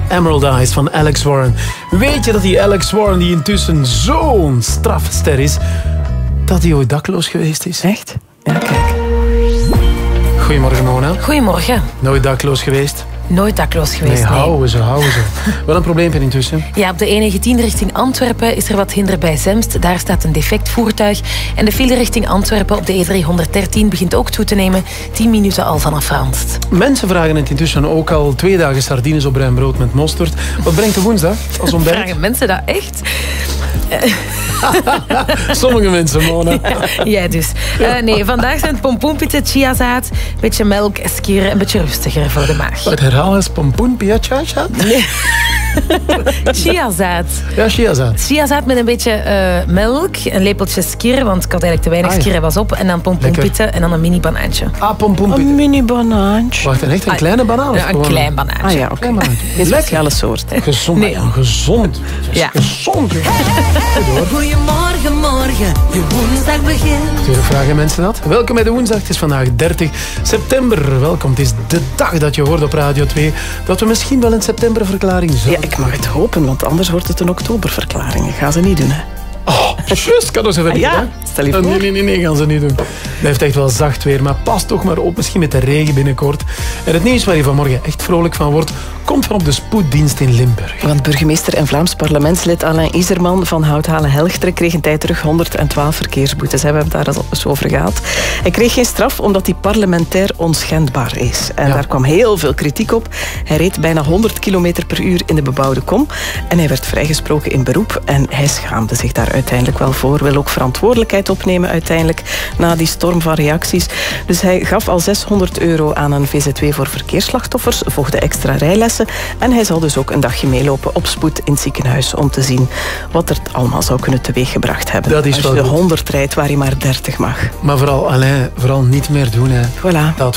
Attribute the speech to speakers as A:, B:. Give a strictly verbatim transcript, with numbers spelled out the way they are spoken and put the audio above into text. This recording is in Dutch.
A: Emerald Eyes van Alex Warren. Weet je dat die Alex Warren, die intussen zo'n strafster is, dat hij ooit dakloos geweest is?
B: Echt? Ja, kijk.
A: Goedemorgen, Mona.
C: Goedemorgen.
A: Nooit dakloos geweest?
C: Nooit dakloos geweest,
A: nee.
C: nee.
A: houden ze, houden ze. Wel een probleempje intussen.
C: Ja, op de N negentien richting Antwerpen is er wat hinder bij Zemst. Daar staat een defect voertuig. En de file richting Antwerpen op de E driehonderddertien begint ook toe te nemen. tien minuten al vanaf Randst.
A: Mensen vragen het intussen ook al twee dagen sardines op bruin brood met mosterd. Wat brengt de woensdag als ontbijt?
C: Vragen mensen dat echt?
A: Sommige mensen, Mona.
C: Ja, jij dus. Uh, nee, vandaag zijn het pompoenpitten, chiazaad, een beetje melk, skieren, een beetje rustiger voor de maag.
A: Wat herhaal eens, pompoen, piachachaat?
C: Nee. Chiazaad.
A: Ja, chiazaad.
C: Chiazaad met een beetje uh, melk, een lepeltje skier, want ik had eigenlijk te weinig
A: ah, ja.
C: skier, was op. En dan pompoenpitten en dan een mini banaantje.
A: Ah, pompoenpitten.
B: Een mini banaantje.
A: Wacht, en echt een kleine banaan?
C: Ja, een klein banaantje.
B: Ah ja, oké. Okay. Een speciale soort. Hè.
A: Gezond.
C: Nee.
A: Ja, gezond.
C: Ja.
A: Gezond.
D: Goedemorgen, morgen. Je woensdag begint.
A: Natuurlijk vragen mensen dat. Welkom bij de woensdag. Het is vandaag dertig september. Welkom. Het is de dag dat je hoort op Radio twee dat we misschien wel een septemberverklaring zullen.
B: Ja, ik mag het hopen, want anders wordt het een oktoberverklaring. Dat gaan ze niet doen, hè.
A: Oh, juist, kan dat ze even niet,
B: ja,
A: hè?
B: stel je voor.
A: Nee, nee, nee, nee, gaan ze niet doen. Het blijft echt wel zacht weer, maar pas toch maar op, misschien met de regen binnenkort. En het nieuws waar je vanmorgen echt vrolijk van wordt, komt van op de spoeddienst in Limburg.
B: Want burgemeester en Vlaams parlementslid Alain Iserman van Houthalen-Helchteren kreeg een tijd terug honderdtwaalf verkeersboetes. We hebben het daar eens over gehad. Hij kreeg geen straf omdat hij parlementair onschendbaar is. En
A: ja.
B: daar kwam heel veel kritiek op. Hij reed bijna honderd kilometer per uur in de bebouwde kom. En hij werd vrijgesproken in beroep. En hij schaamde zich daar uiteindelijk wel voor. Wil ook verantwoordelijkheid opnemen uiteindelijk na die storm van reacties. Dus hij gaf al zeshonderd euro aan een V Z W voor verkeersslachtoffers, volgde extra rijlessen en hij zal dus ook een dagje meelopen op spoed in het ziekenhuis om te zien wat er allemaal zou kunnen teweeggebracht hebben.
A: Dat is
B: als
A: wel
B: je de
A: goed.
B: honderd rijdt waar je maar dertig mag.
A: Maar vooral, Alain, vooral niet meer doen. Hè.
B: Voilà.
A: Dat